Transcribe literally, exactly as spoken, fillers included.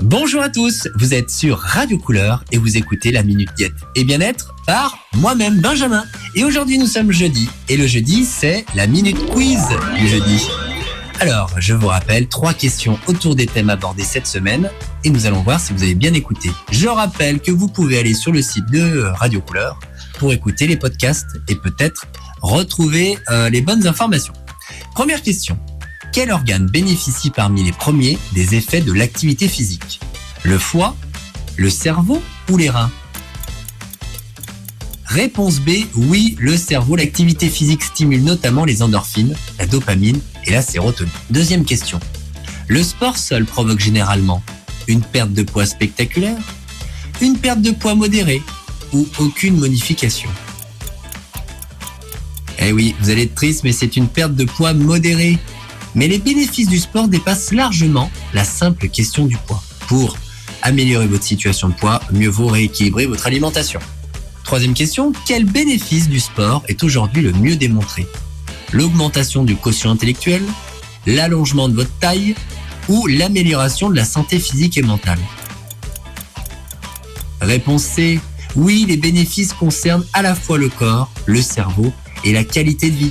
Bonjour à tous, vous êtes sur Radio Couleur et vous écoutez la Minute Diète et Bien-être par moi-même Benjamin. Et aujourd'hui nous sommes jeudi et le jeudi c'est la Minute Quiz du jeudi. Alors je vous rappelle trois questions autour des thèmes abordés cette semaine et nous allons voir si vous avez bien écouté. Je rappelle que vous pouvez aller sur le site de Radio Couleur pour écouter les podcasts et peut-être retrouver euh, les bonnes informations. Première question. Quel organe bénéficie parmi les premiers des effets de l'activité physique ? Le foie, le cerveau ou les reins ? Réponse B, oui, le cerveau. L'activité physique stimule notamment les endorphines, la dopamine et la sérotonine. Deuxième question. Le sport seul provoque généralement une perte de poids spectaculaire, une perte de poids modérée ou aucune modification ? Eh oui, vous allez être triste, mais c'est une perte de poids modérée. Mais les bénéfices du sport dépassent largement la simple question du poids. Pour améliorer votre situation de poids, mieux vaut rééquilibrer votre alimentation. Troisième question, quel bénéfice du sport est aujourd'hui le mieux démontré ? L'augmentation du quotient intellectuel, l'allongement de votre taille ou l'amélioration de la santé physique et mentale ? Réponse C, oui, les bénéfices concernent à la fois le corps, le cerveau et la qualité de vie.